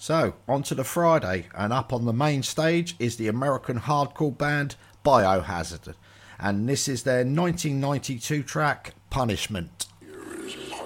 So, on to the Friday, and up on the main stage is the American hardcore band Biohazard, and this is their 1992 track, Punishment.